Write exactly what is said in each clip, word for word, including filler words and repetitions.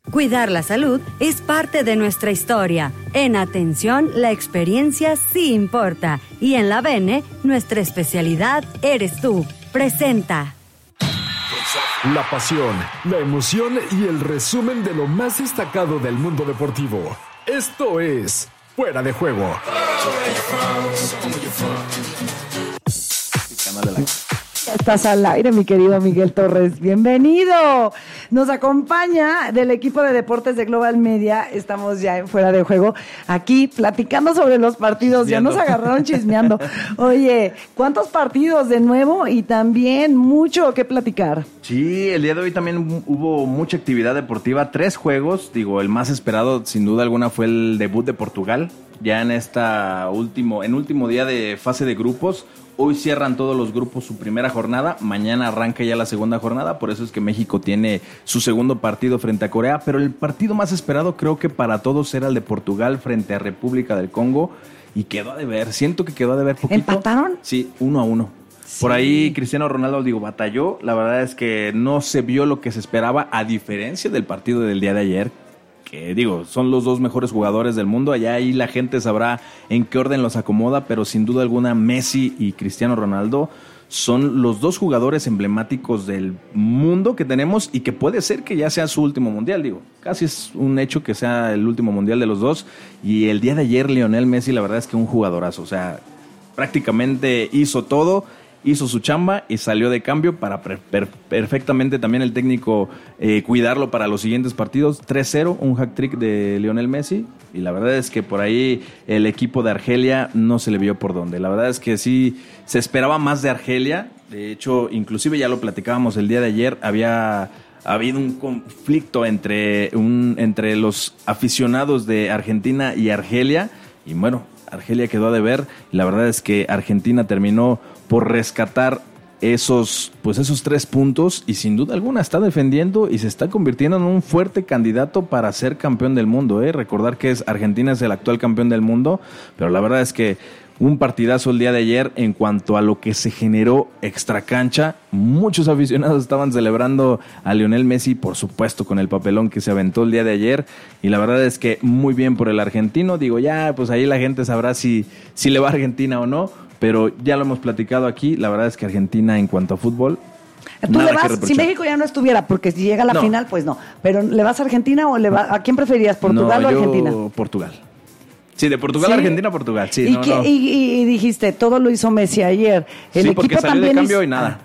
Cuidar la salud es parte de nuestra historia. En Atención, la experiencia sí importa. Y en la Bene, nuestra especialidad eres tú. Presenta. La pasión, la emoción y el resumen de lo más destacado del mundo deportivo. Esto es Fuera de Juego. Estás al aire, mi querido Miguel Torres. Bienvenido. Nos acompaña del equipo de deportes de Global Media. Estamos ya en Fuera de Juego, aquí platicando sobre los partidos. Chismeando. Ya nos agarraron chismeando. Oye, ¿cuántos partidos de nuevo? Y también mucho que platicar. Sí, el día de hoy también hubo mucha actividad deportiva. Tres juegos, digo, el más esperado sin duda alguna fue el debut de Portugal. Ya en esta último, en último día de fase de grupos. Hoy cierran todos los grupos su primera jornada, mañana arranca ya la segunda jornada, por eso es que México tiene su segundo partido frente a Corea, pero el partido más esperado creo que para todos era el de Portugal frente a República del Congo y quedó a deber, siento que quedó a deber poquito. ¿Empataron? Sí, uno a uno. Sí. Por ahí Cristiano Ronaldo, digo, batalló, la verdad es que no se vio lo que se esperaba a diferencia del partido del día de ayer. Que digo, son los dos mejores jugadores del mundo, allá ahí la gente sabrá en qué orden los acomoda, pero sin duda alguna Messi y Cristiano Ronaldo son los dos jugadores emblemáticos del mundo que tenemos y que puede ser que ya sea su último mundial, digo, casi es un hecho que sea el último mundial de los dos, y el día de ayer Lionel Messi la verdad es que un jugadorazo, o sea, prácticamente hizo todo, hizo su chamba y salió de cambio para per- per- perfectamente también el técnico eh, cuidarlo para los siguientes partidos. tres cero, un hat-trick de Lionel Messi, y la verdad es que por ahí el equipo de Argelia no se le vio por dónde. La verdad es que sí se esperaba más de Argelia, de hecho inclusive ya lo platicábamos el día de ayer, había... Ha habido un conflicto entre, un, entre los aficionados de Argentina y Argelia, y bueno, Argelia quedó a deber, y la verdad es que Argentina terminó por rescatar esos, pues esos tres puntos, y sin duda alguna está defendiendo y se está convirtiendo en un fuerte candidato para ser campeón del mundo, ¿eh? Recordar que es, Argentina es el actual campeón del mundo, pero la verdad es que un partidazo el día de ayer en cuanto a lo que se generó extracancha. Muchos aficionados estaban celebrando a Lionel Messi, por supuesto, con el papelón que se aventó el día de ayer. Y la verdad es que muy bien por el argentino. Digo, ya, pues ahí la gente sabrá si, si le va a Argentina o no. Pero ya lo hemos platicado aquí. La verdad es que Argentina, en cuanto a fútbol, ¿tú le vas, si México ya no estuviera, porque si llega a la no. final, pues no. Pero ¿le vas a Argentina o le va, a quién preferías, Portugal no, o yo, Argentina? Portugal. Sí, de Portugal ¿Sí? a Argentina, Portugal. Sí, ¿Y, no, que, no. Y, y dijiste, todo lo hizo Messi ayer. El sí, equipo porque salió también de cambio hizo... y nada.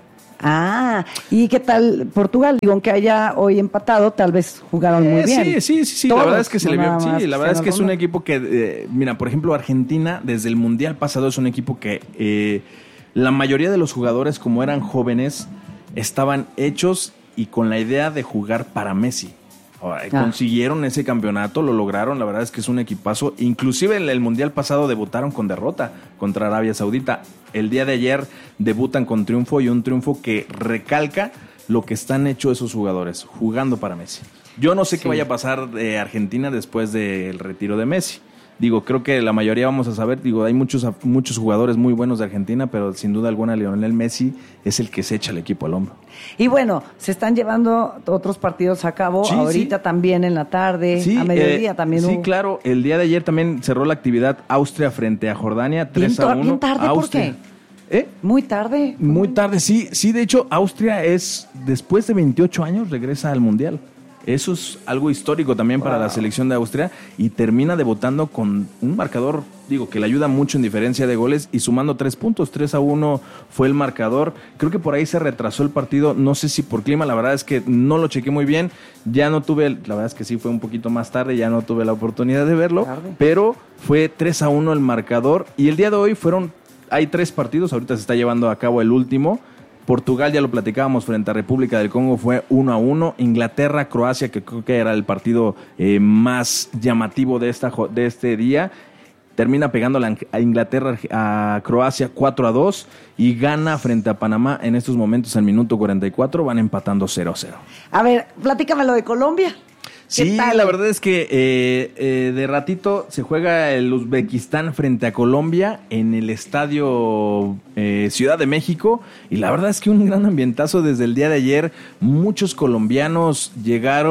Ah, ¿y qué tal Portugal? Digo, aunque haya hoy empatado, tal vez jugaron muy Eh, bien. Sí, sí, sí, sí. Todos, la verdad es que se no le vio. nada Sí, la verdad es que es un Ronaldo. equipo que, eh, mira, por ejemplo, Argentina, desde el Mundial pasado, es un equipo que eh, la mayoría de los jugadores, como eran jóvenes, estaban hechos y con la idea de jugar para Messi. Ah. Consiguieron ese campeonato, lo lograron, la verdad es que es un equipazo. Inclusive en el Mundial pasado debutaron con derrota contra Arabia Saudita. El día de ayer debutan con triunfo, y un triunfo que recalca lo que están hechos esos jugadores, jugando para Messi. Yo no sé Sí. qué vaya a pasar de Argentina después del retiro de Messi. Digo, creo que la mayoría vamos a saber, digo, hay muchos, muchos jugadores muy buenos de Argentina, pero sin duda alguna Lionel Messi es el que se echa el equipo al hombro. Y bueno, se están llevando otros partidos a cabo, Sí, ahorita sí. también en la tarde, Sí, a mediodía eh, también Sí, hubo. claro, el día de ayer también cerró la actividad Austria frente a Jordania, tres a Bien, uno. bien tarde, Austria. ¿por qué? ¿Eh? Muy tarde. Muy tarde, sí, sí, de hecho Austria es, después de veintiocho años, regresa al Mundial. Eso es algo histórico también para Wow. la selección de Austria, y termina debutando con un marcador, digo, que le ayuda mucho en diferencia de goles y sumando tres puntos, tres a uno fue el marcador. Creo que por ahí se retrasó el partido, no sé si por clima, la verdad es que no lo chequé muy bien, ya no tuve, la verdad es que sí fue un poquito más tarde, ya no tuve la oportunidad de verlo, Tarde. pero fue tres a uno el marcador, y el día de hoy fueron, hay tres partidos, ahorita se está llevando a cabo el último. Portugal, ya lo platicábamos, frente a República del Congo fue uno a uno. Inglaterra, Croacia, que creo que era el partido eh, más llamativo de, esta, de este día, termina pegando a Inglaterra, a Croacia cuatro a dos, y gana frente a Panamá en estos momentos al minuto cuarenta y cuatro, van empatando cero a cero. A ver, platícame lo de Colombia. Sí, tal? la verdad es que eh, eh, de ratito se juega el Uzbekistán frente a Colombia en el estadio eh, Ciudad de México, y la verdad es que un gran ambientazo desde el día de ayer. Muchos colombianos llegaron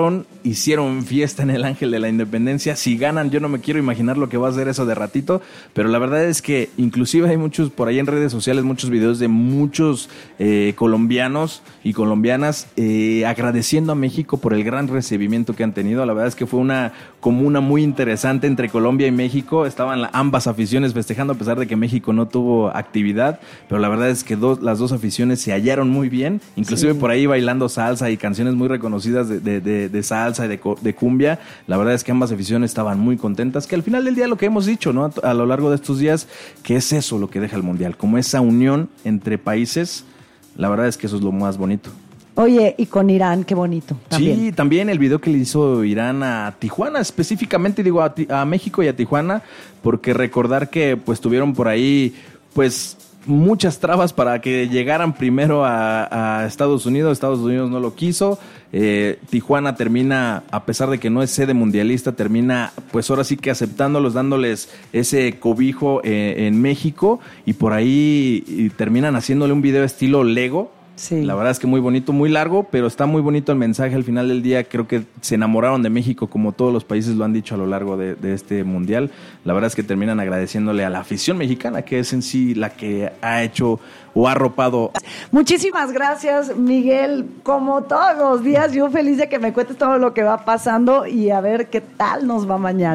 hicieron fiesta en el Ángel de la Independencia. Si ganan, yo no me quiero imaginar lo que va a ser eso de ratito, pero la verdad es que inclusive hay muchos, por ahí en redes sociales, muchos videos de muchos eh, colombianos y colombianas eh, agradeciendo a México por el gran recibimiento que han tenido. La verdad es que fue una comuna muy interesante entre Colombia y México. Estaban la, ambas aficiones festejando a pesar de que México no tuvo actividad, pero la verdad es que dos, las dos aficiones se hallaron muy bien, inclusive sí. Por ahí bailando salsa y canciones muy reconocidas de, de, de, de salsa y de, de cumbia. La verdad es que ambas aficiones estaban muy contentas, que al final del día lo que hemos dicho, ¿no? A, a lo largo de estos días, que es eso lo que deja el Mundial, como esa unión entre países. La verdad es que eso es lo más bonito. Oye, y con Irán, qué bonito. También. Sí, también el video que le hizo Irán a Tijuana, específicamente digo a, a México y a Tijuana, porque recordar que pues tuvieron por ahí pues muchas trabas para que llegaran primero a, a Estados Unidos. Estados Unidos no lo quiso. Eh, Tijuana termina, a pesar de que no es sede mundialista, termina pues ahora sí que aceptándolos, dándoles ese cobijo eh, en México, y por ahí y terminan haciéndole un video estilo Lego. Sí. La verdad es que muy bonito, muy largo, pero está muy bonito el mensaje al final del día. Creo que se enamoraron de México, como todos los países lo han dicho a lo largo de, de este mundial. La verdad es que terminan agradeciéndole a la afición mexicana, que es en sí la que ha hecho o ha arropado. Muchísimas gracias, Miguel. Como todos los días, yo feliz de que me cuentes todo lo que va pasando y a ver qué tal nos va mañana.